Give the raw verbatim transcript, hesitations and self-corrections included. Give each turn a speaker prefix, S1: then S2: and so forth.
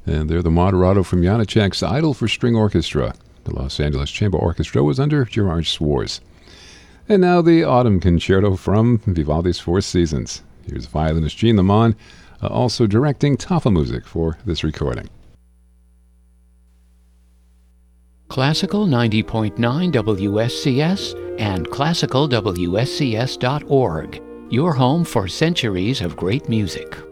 S1: And they're the Moderato from Janacek's Idol for String Orchestra. The Los Angeles Chamber Orchestra was under Gerard Schwartz. And now the Autumn Concerto from Vivaldi's Four Seasons. Here's violinist Jean Lamont, uh, also directing Tafa music for this recording.
S2: Classical ninety point nine W S C S and classical W S C S dot org, your home for centuries of great music.